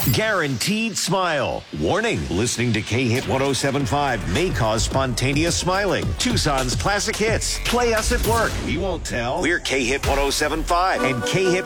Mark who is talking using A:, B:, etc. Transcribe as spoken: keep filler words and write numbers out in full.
A: Guaranteed smile. Warning, listening to K-Hit one oh seven point five may cause spontaneous smiling. Tucson's classic hits. Play us at work. We won't tell. We're K-Hit one oh seven point five and K-Hit